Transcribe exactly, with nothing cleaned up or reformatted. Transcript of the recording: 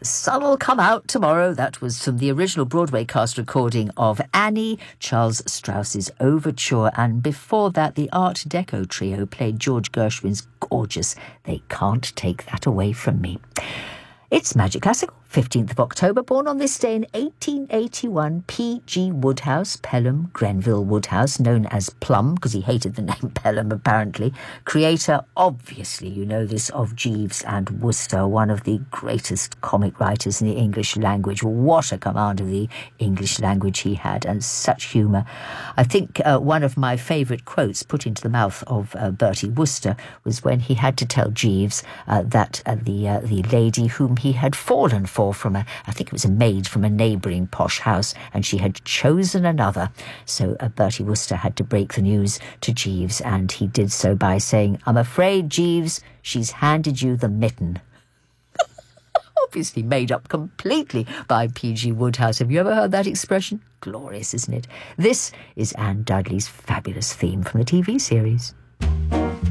The sun'll come out tomorrow. That was from the original Broadway cast recording of Annie, Charles Strauss's Overture, and before that the Art Deco trio played George Gershwin's gorgeous They Can't Take That Away From Me. It's Magic Classical, fifteenth of October, born on this day in eighteen eighty-one, P G Wodehouse, Pelham Grenville Wodehouse, known as Plum, because he hated the name Pelham, apparently. Creator, obviously, you know this, of Jeeves and Wooster, one of the greatest comic writers in the English language. What a command of the English language he had, and such humour. I think uh, one of my favourite quotes put into the mouth of uh, Bertie Wooster was when he had to tell Jeeves uh, that uh, the, uh, the lady whom he had fallen for from a, I think it was a maid from a neighbouring posh house, and she had chosen another. So uh, Bertie Wooster had to break the news to Jeeves, and he did so by saying, "I'm afraid, Jeeves, she's handed you the mitten." Obviously made up completely by P G Wodehouse. Have you ever heard that expression? Glorious, isn't it? This is Anne Dudley's fabulous theme from the T V series.